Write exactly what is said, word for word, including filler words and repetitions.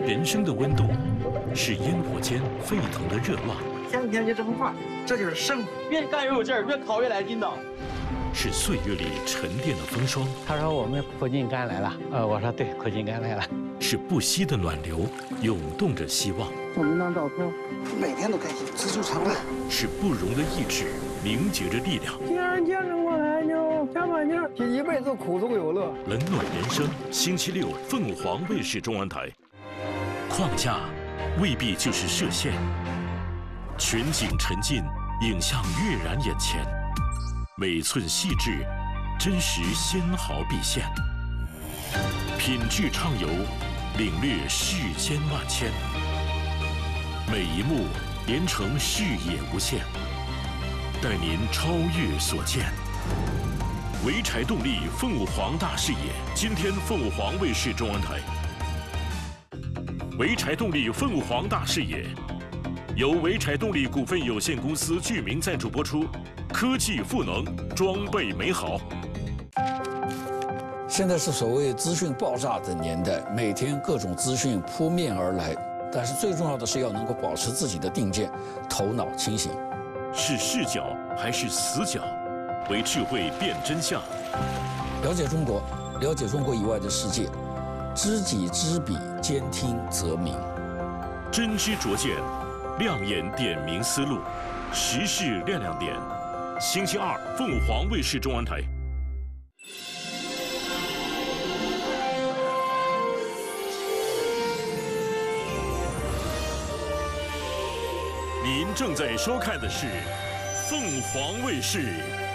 人生的温度，是烟火间沸腾的热浪。 天天就这么画，这就是胜负。 越干越有劲儿，越烤越来劲道。 是岁月里沉淀的风霜。 他说我们苦尽甘来了，呃，我说对，苦尽甘来了。 是不息的暖流，涌动着希望。 我们张照片，每天都开心，知足常乐。 是不容的意志，凝结着力量。 既然坚持过来，就加把劲儿，一辈子苦中有乐。 冷暖人生，星期六凤凰卫视中文台。框架未必就是设限，全景沉浸，影像跃然眼前，每寸细致，真实纤毫毕现，品质畅游，领略世间万千，每一幕连成视野无限，带您超越所见。潍柴动力凤凰大视野，今天凤凰卫视中文台。潍柴动力凤凰大视野，由潍柴动力股份有限公司剧名赞助播出。科技赋能，装备美好。 现在是所谓资讯爆炸的年代，每天各种资讯扑面而来，但是最重要的是要能够保持自己的定见，头脑清醒。 是视角还是死角？为智慧辨真相。 了解中国，了解中国以外的世界。知己知彼，兼听则明。 真知灼见，亮眼点明思路，时事亮亮点。星期二，凤凰卫视中文台。您正在收看的是凤凰卫视。